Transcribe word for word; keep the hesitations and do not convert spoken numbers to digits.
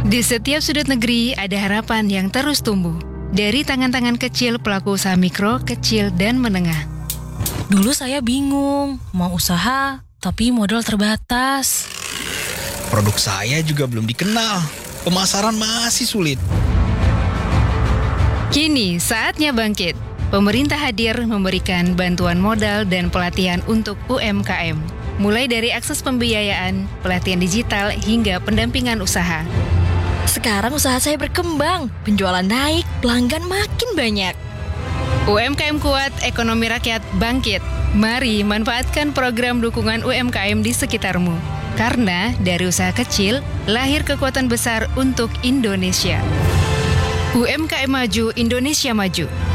Di setiap sudut negeri ada harapan yang terus tumbuh. Dari tangan-tangan kecil pelaku usaha mikro, kecil, dan menengah. Dulu saya bingung, mau usaha, tapi modal terbatas. Produk saya juga belum dikenal, pemasaran masih sulit. Kini saatnya bangkit. Pemerintah hadir memberikan bantuan modal dan pelatihan untuk U M K M. Mulai dari akses pembiayaan, pelatihan digital, hingga pendampingan usaha. Sekarang usaha saya berkembang, penjualan naik, pelanggan makin banyak. U M K M kuat, ekonomi rakyat bangkit. Mari manfaatkan program dukungan U M K M di sekitarmu. Karena dari usaha kecil, lahir kekuatan besar untuk Indonesia. U M K M maju, Indonesia maju.